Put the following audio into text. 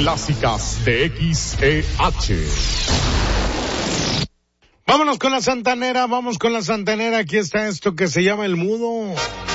clásicas de XEH. Vámonos con la Santanera, aquí está esto que se llama El Mudo.